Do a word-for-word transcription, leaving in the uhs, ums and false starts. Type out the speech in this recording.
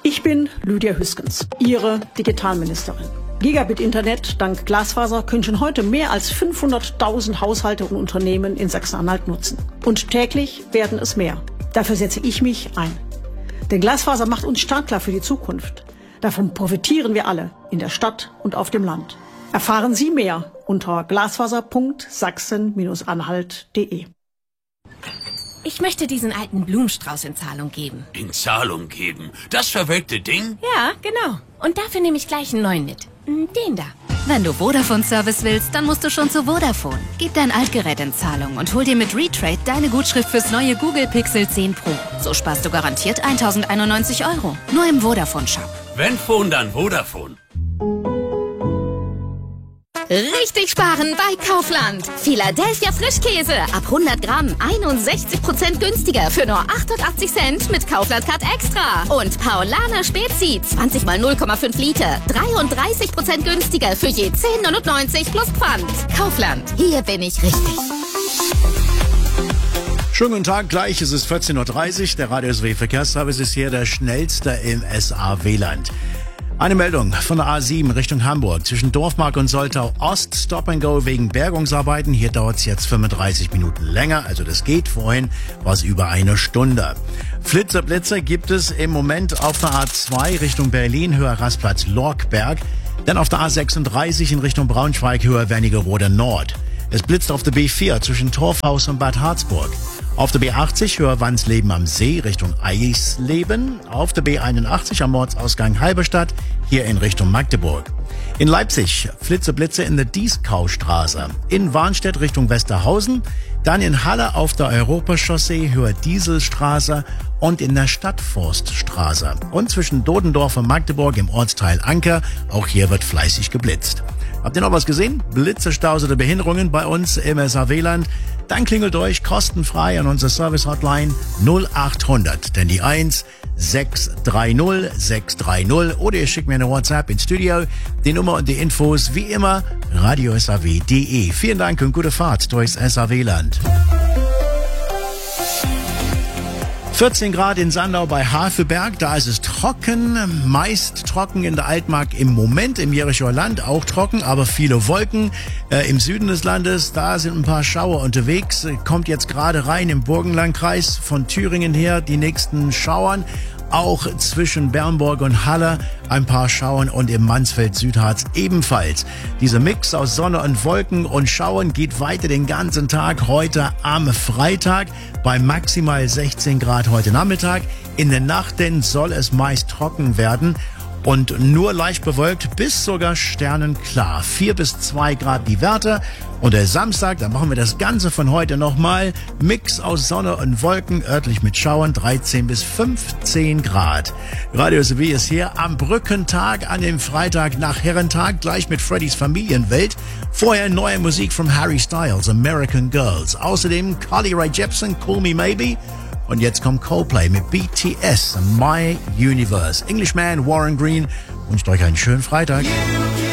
Ich bin Lydia Hüskens, Ihre Digitalministerin. Gigabit-Internet dank Glasfaser können schon heute mehr als fünfhunderttausend Haushalte und Unternehmen in Sachsen-Anhalt nutzen. Und täglich werden es mehr. Dafür setze ich mich ein. Denn Glasfaser macht uns startklar für die Zukunft. Davon profitieren wir alle, in der Stadt und auf dem Land. Erfahren Sie mehr unter glasfaser punkt sachsen Bindestrich anhalt punkt de. Ich möchte diesen alten Blumenstrauß in Zahlung geben. In Zahlung geben? Das verwelkte Ding? Ja, genau. Und dafür nehme ich gleich einen neuen mit. Den da. Wenn du Vodafone-Service willst, dann musst du schon zu Vodafone. Gib dein Altgerät in Zahlung und hol dir mit Retrade deine Gutschrift fürs neue Google Pixel zehn Pro. So sparst du garantiert tausendeinundneunzig Euro. Nur im Vodafone-Shop. Wenn Phone, dann Vodafone. Richtig sparen bei Kaufland. Philadelphia Frischkäse ab hundert Gramm einundsechzig Prozent günstiger für nur achtundachtzig Cent mit Kaufland Card Extra. Und Paulaner Spezi zwanzig mal null Komma fünf Liter dreiunddreißig Prozent günstiger für je zehn neunundneunzig plus Pfand. Kaufland, hier bin ich richtig. Schönen guten Tag, gleich ist es vierzehn Uhr dreißig. Der Radio S W Verkehrsservice ist hier der schnellste im S A-W-Land. Eine Meldung von der A sieben Richtung Hamburg. Zwischen Dorfmark und Soltau Ost Stop and Go wegen Bergungsarbeiten. Hier dauert es jetzt fünfunddreißig Minuten länger. Also das geht. Vorhin war es über eine Stunde. Flitzer-Blitzer gibt es im Moment auf der A zwei Richtung Berlin, Höher Rastplatz Lorkberg. Dann auf der A sechsunddreißig in Richtung Braunschweig, Höher Wernigerode Nord. Es blitzt auf der B vier zwischen Torfhaus und Bad Harzburg. Auf der B achtzig höher Wandsleben am See Richtung Eisleben. Auf der B einundachtzig am Mordsausgang Halberstadt, hier in Richtung Magdeburg. In Leipzig Flitze-Blitze in der Dieskaustraße. In Warnstedt Richtung Westerhausen. Dann in Halle auf der Europachaussee höher Dieselstraße und in der Stadtforststraße. Und zwischen Dodendorf und Magdeburg im Ortsteil Anker. Auch hier wird fleißig geblitzt. Habt ihr noch was gesehen? Blitzestaus oder Behinderungen bei uns im S A-W-Land? Dann klingelt euch kostenfrei an unsere Service-Hotline null acht hundert, denn die eins sechs drei null sechs drei null oder ihr schickt mir eine WhatsApp ins Studio. Die Nummer und die Infos wie immer radio S A W punkt de. Vielen Dank und gute Fahrt durchs S A-W-Land. vierzehn Grad in Sandau bei Havelberg, da ist es trocken, meist trocken in der Altmark im Moment, im Jerichoer Land auch trocken, aber viele Wolken. Äh, im Süden des Landes, da sind ein paar Schauer unterwegs, kommt jetzt gerade rein im Burgenlandkreis von Thüringen her die nächsten Schauern. Auch zwischen Bernburg und Halle ein paar Schauern und im Mansfeld-Südharz ebenfalls. Dieser Mix aus Sonne und Wolken und Schauern geht weiter den ganzen Tag heute am Freitag bei maximal sechzehn Grad heute Nachmittag. In der Nacht denn soll es meist trocken werden und nur leicht bewölkt bis sogar sternenklar. vier bis zwei Grad die Werte. Und der Samstag, da machen wir das Ganze von heute nochmal. Mix aus Sonne und Wolken, örtlich mit Schauern, dreizehn bis fünfzehn Grad. Radio S W ist hier am Brückentag, an dem Freitag nach Herrentag, gleich mit Freddys Familienwelt. Vorher neue Musik von Harry Styles, American Girls. Außerdem Carly Rae Jepsen, Call Me Maybe. Und jetzt kommt Coldplay mit B T S, My Universe. Englishman, Warren Green, wünscht euch einen schönen Freitag.